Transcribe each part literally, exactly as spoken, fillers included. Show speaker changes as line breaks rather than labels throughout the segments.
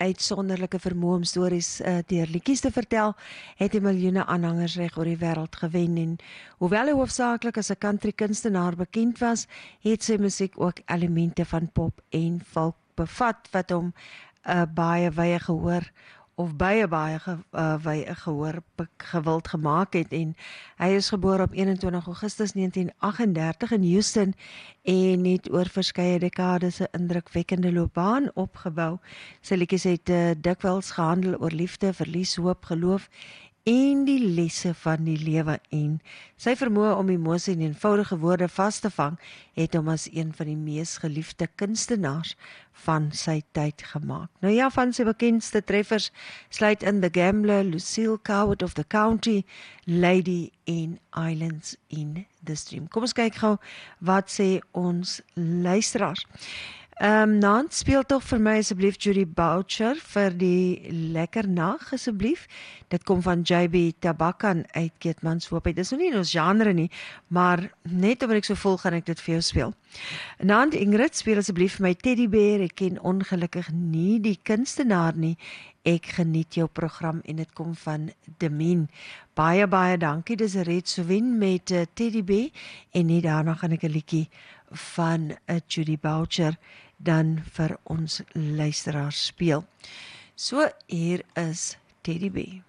uitsonderlike vermoë om stories uh, deur liedjies te vertel, het hy miljoene aanhangers reg oor die wêreld gewen en hoewel hy hoofsaaklik as 'n country kunstenaar bekend was, het sy musiek ook elemente van pop en folk bevat wat hom uh, baie wye gehoor of baie baie ge, uh, wye gehoor gewild gemaak het en hy is gebore op eenentwintig Augustus negentien agt en dertig in Houston en het oor verskeie dekades 'n indrukwekkende loopbaan opgebou. Sy liedjies het uh, dikwels gehandel oor liefde, verlies, hoop, geloof en die lesse van die lewe en sy vermoë om emosie in eenvoudige woorde vas te vang, het hom as een van die mees geliefde kunstenaars van sy tyd gemaak. Nou ja, van sy bekendste treffers sluit in The Gambler, Lucille, Coward of the County, Lady en Islands in the Stream. Kom ons kyk gou wat sê ons luisteraars. Um, Nant, speel toch vir my asseblief Judy Boucher vir die lekker nag asseblief. Dit kom van J B Tabakan uit Keetmanshoop. Dit is nog nie in ons genre nie, maar net omdat ek so vol gaan ek dit vir jou speel. Nant, Ingrid, speel asseblief vir my Teddy Bear. Ek ken ongelukkig nie die kunstenaar nie. Ek geniet jou program en dit kom van Demin. Baie, baie dankie. Dis Red Sowin met uh, Teddy Bear en nie daarna gaan ek 'n liedjie van uh, Judy Boucher dan vir ons luisteraars speel. So, hier is Teddy Bear.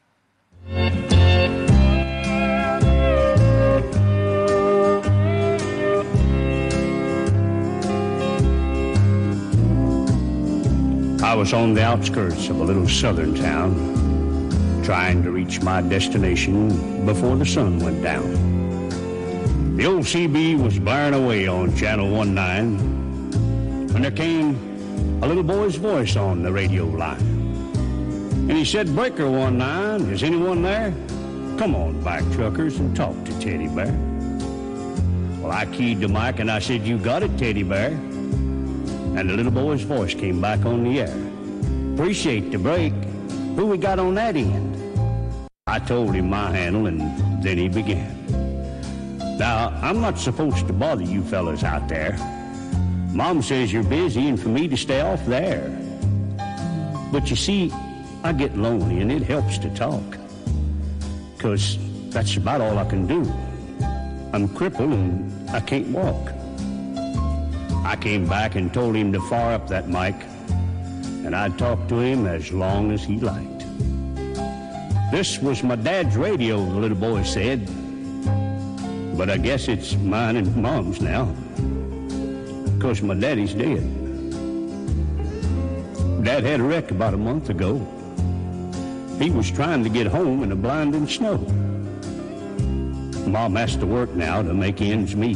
I was on the outskirts of a little southern town, trying to reach my destination before the sun went down. The old C B was blaring away on channel one nine when there came a little boy's voice on the radio line. And he said, "Breaker one nine, is anyone there? Come on back, truckers, and talk to Teddy Bear." Well, I keyed the mic and I said, "You got it, Teddy Bear." And the little boy's voice came back on the air. "Appreciate the break. Who we got on that end?" I told him my handle and then he began. "Now, I'm not supposed to bother you fellas out there. Mom says you're busy and for me to stay off there. But you see, I get lonely and it helps to talk. 'Cause that's about all I can do. I'm crippled and I can't walk." I came back and told him to fire up that mic and I'd talk to him as long as he liked. "This was my dad's radio," the little boy said. "But I guess it's mine and Mom's now, 'cause my daddy's dead. Dad had a wreck about a month ago. He was trying to get home in the blinding snow. Mom has to work now to make ends meet,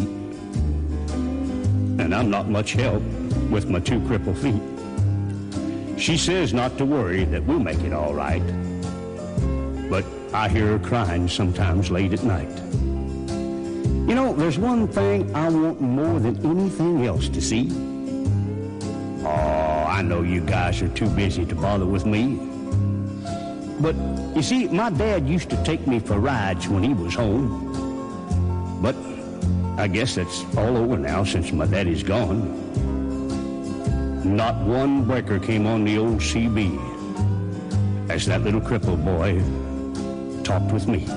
and I'm not much help with my two crippled feet. She says not to worry, that we'll make it all right. But I hear her crying sometimes late at night. You know, there's one thing I want more than anything else to see. Oh, I know you guys are too busy to bother with me. But, you see, my dad used to take me for rides when he was home. But I guess that's all over now since my daddy's gone. Not one breaker came on the old C B as that little crippled boy talked with me.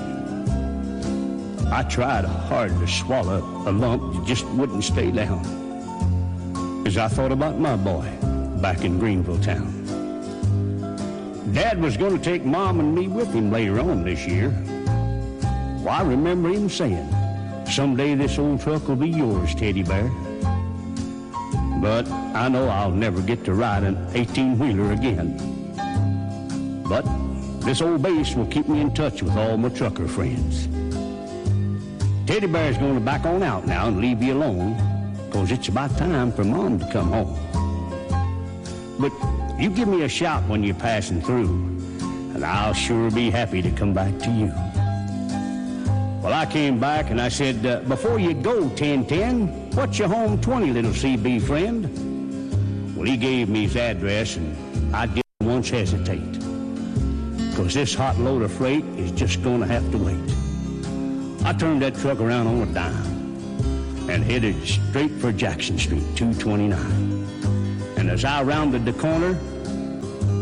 I tried hard to swallow a lump that just wouldn't stay down as I thought about my boy back in Greenville town. Dad was going to take Mom and me with him later on this year. Well, I remember him saying, "Someday this old truck will be yours, Teddy Bear." But I know I'll never get to ride an eighteen-wheeler again. But this old base will keep me in touch with all my trucker friends. Teddy Bear's going to back on out now and leave you alone, 'cause it's about time for Mom to come home. But you give me a shout when you're passing through, and I'll sure be happy to come back to you. Well, I came back and I said, uh, "Before you go, ten ten, what's your home twenty, little C B friend?" Well, he gave me his address, and I didn't once hesitate, 'cause this hot load of freight is just going to have to wait. I turned that truck around on a dime and headed straight for Jackson Street, two twenty-nine. And as I rounded the corner,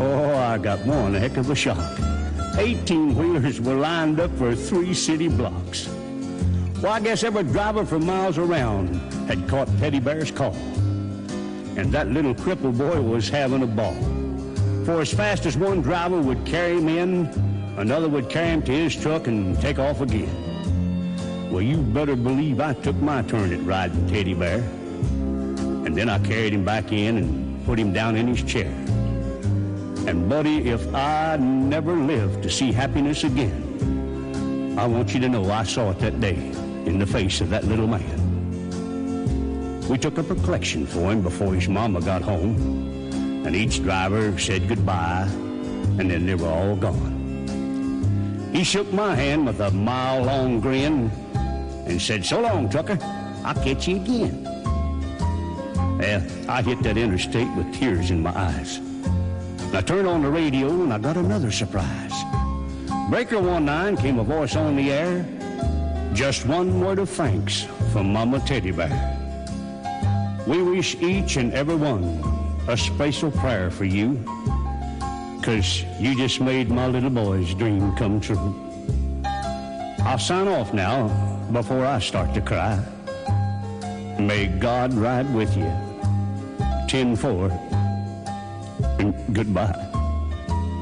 I got one heck of a shock. eighteen-wheelers were lined up for three city blocks. Well, I guess every driver for miles around had caught Teddy Bear's call. And that little crippled boy was having a ball. For as fast as one driver would carry him in, another would carry him to his truck and take off again. Well, you better believe I took my turn at riding Teddy Bear. And then I carried him back in and put him down in his chair. And buddy, if I never live to see happiness again, I want you to know I saw it that day in the face of that little man. We took up a collection for him before his mama got home, and each driver said goodbye, and then they were all gone. He shook my hand with a mile-long grin and said, "So long, trucker, I'll catch you again." Well, I hit that interstate with tears in my eyes. I turned on the radio and I got another surprise. Breaker one nine came a voice on the air. Just one word of thanks from Mama Teddy Bear. We wish each and every one a special prayer for you, 'cause you just made my little boy's dream come true. I'll sign off now before I start to cry. May God ride with you. ten four. And goodbye.